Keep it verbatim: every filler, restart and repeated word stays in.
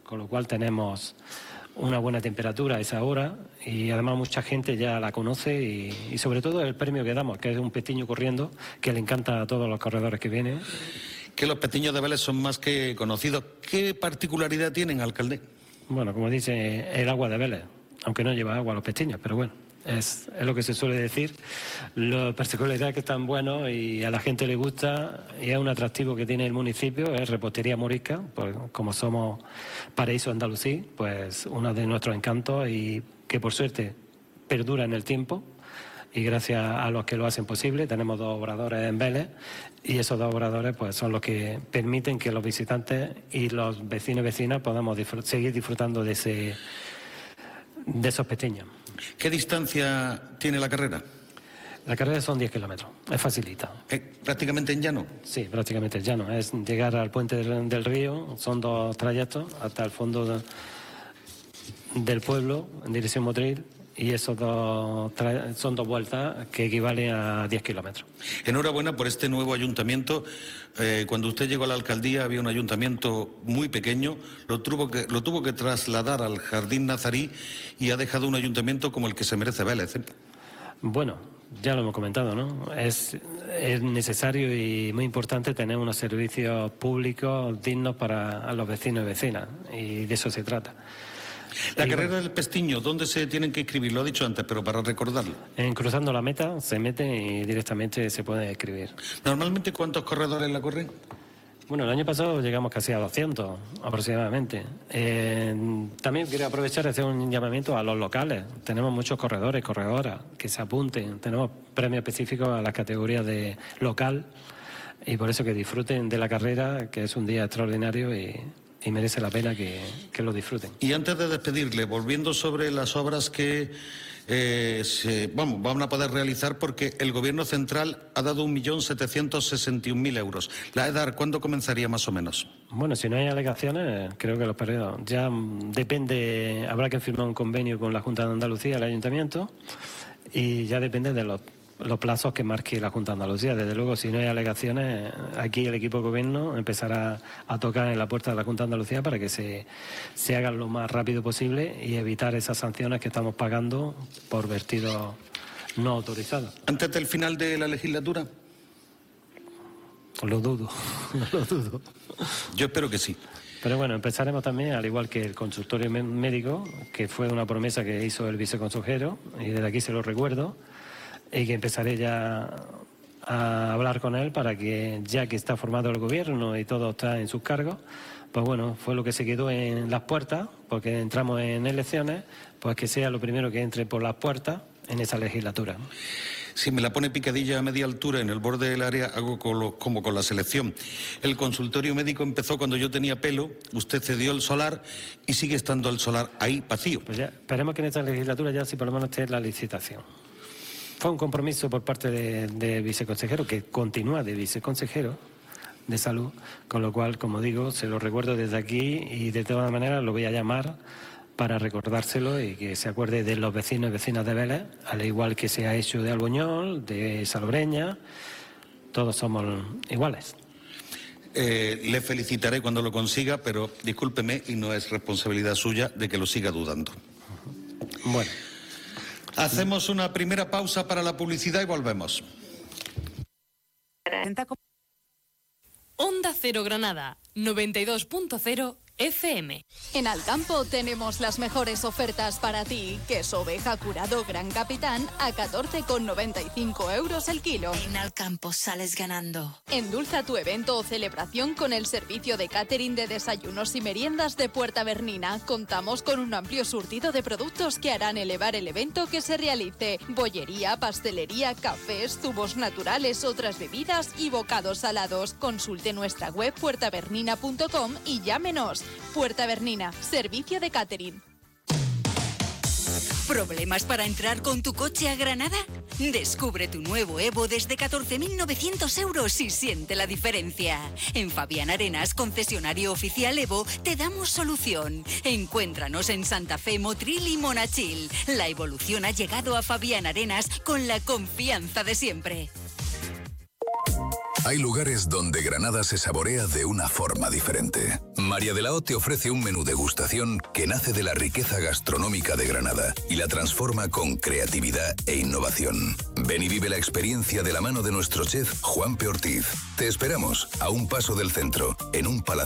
con lo cual tenemos una buena temperatura a esa hora y además mucha gente ya la conoce y, y sobre todo el premio que damos, que es un pestiño corriendo, que le encanta a todos los corredores que vienen. Que los pestiños de Vélez son más que conocidos. ¿Qué particularidad tienen, alcalde? Bueno, como dice, el agua de Vélez, aunque no lleva agua los pestiños, pero bueno, es, es lo que se suele decir. La particularidad que están buenos y a la gente le gusta y es un atractivo que tiene el municipio, es repostería morisca, pues como somos paraíso andalusí, pues uno de nuestros encantos y que por suerte perdura en el tiempo. Y gracias a los que lo hacen posible, tenemos dos obradores en Vélez y esos dos obradores pues son los que permiten que los visitantes y los vecinos y vecinas podamos disfr- seguir disfrutando de ese de esos pestiños. ¿Qué distancia tiene la carrera? La carrera son diez kilómetros, es facilita. ¿Eh, ¿Prácticamente en llano? Sí, prácticamente en llano. Es llegar al puente del, del río, son dos trayectos hasta el fondo de, del pueblo en dirección Motril. Y esos dos son dos vueltas que equivalen a diez kilómetros. Enhorabuena por este nuevo ayuntamiento. Eh, cuando usted llegó a la alcaldía había un ayuntamiento muy pequeño, lo tuvo, que, lo tuvo que trasladar al Jardín Nazarí y ha dejado un ayuntamiento como el que se merece Vélez, ¿eh? Bueno, ya lo hemos comentado, ¿no? Es, es necesario y muy importante tener unos servicios públicos dignos para los vecinos y vecinas, y de eso se trata. La y carrera bueno, del Pestiño, ¿dónde se tienen que inscribir? Lo ha dicho antes, pero para recordarlo. En cruzando la meta se mete y directamente se puede escribir. ¿Normalmente cuántos corredores la corren? Bueno, el año pasado llegamos casi a doscientos aproximadamente. Eh, también quiero aprovechar y hacer un llamamiento a los locales. Tenemos muchos corredores, corredoras que se apunten. Tenemos premios específicos a las categorías de local y por eso que disfruten de la carrera, que es un día extraordinario y... y merece la pena que, que lo disfruten. Y antes de despedirle, volviendo sobre las obras que eh, se, vamos, van a poder realizar, porque el Gobierno central ha dado un millón setecientos sesenta y un mil euros. La EDAR, ¿cuándo comenzaría más o menos? Bueno, si no hay alegaciones, creo que los periodos. Ya depende, habrá que firmar un convenio con la Junta de Andalucía, el Ayuntamiento, y ya depende de los los plazos que marque la Junta de Andalucía. Desde luego, si no hay alegaciones, aquí el equipo de gobierno empezará a tocar en la puerta de la Junta de Andalucía para que se, se hagan lo más rápido posible y evitar esas sanciones que estamos pagando por vertidos no autorizados. ¿Antes del final de la legislatura? Lo dudo, lo dudo. Yo espero que sí. Pero bueno, empezaremos también, al igual que el consultorio médico, que fue una promesa que hizo el viceconsejero, y desde aquí se lo recuerdo, y que empezaré ya a hablar con él para que, ya que está formado el gobierno y todo está en sus cargos, pues bueno, fue lo que se quedó en las puertas, porque entramos en elecciones, pues que sea lo primero que entre por las puertas en esa legislatura. Si me la pone picadilla a media altura en el borde del área, hago con lo, como con la selección. El consultorio médico empezó cuando yo tenía pelo, usted cedió el solar y sigue estando el solar ahí vacío. Pues ya, esperemos que en esta legislatura ya si por lo menos esté la licitación. Fue un compromiso por parte del de viceconsejero, que continúa de viceconsejero de salud, con lo cual, como digo, se lo recuerdo desde aquí y de todas maneras lo voy a llamar para recordárselo y que se acuerde de los vecinos y vecinas de Vélez, al igual que se ha hecho de Albuñol, de Salobreña, todos somos iguales. Eh, le felicitaré cuando lo consiga, pero discúlpeme, y no es responsabilidad suya de que lo siga dudando. Bueno. Hacemos una primera pausa para la publicidad y volvemos. Onda Cero Granada, noventa y dos punto cero F M. En Alcampo tenemos las mejores ofertas para ti. Queso oveja curado Gran Capitán a catorce con noventa y cinco euros el kilo. En Alcampo sales ganando. Endulza tu evento o celebración con el servicio de catering de desayunos y meriendas de Puerta Bernina. Contamos con un amplio surtido de productos que harán elevar el evento que se realice. Bollería, pastelería, cafés, zumos naturales, otras bebidas y bocados salados. Consulte nuestra web puerta bernina punto com y llámenos. Puerta Bernina, servicio de catering. ¿Problemas para entrar con tu coche a Granada? Descubre tu nuevo Evo desde catorce mil novecientos euros y siente la diferencia. En Fabián Arenas, concesionario oficial Evo, te damos solución. Encuéntranos en Santa Fe, Motril y Monachil. La evolución ha llegado a Fabián Arenas con la confianza de siempre. Hay lugares donde Granada se saborea de una forma diferente. María de la O te ofrece un menú degustación que nace de la riqueza gastronómica de Granada y la transforma con creatividad e innovación. Ven y vive la experiencia de la mano de nuestro chef Juanpe Ortiz. Te esperamos a un paso del centro, en un palacio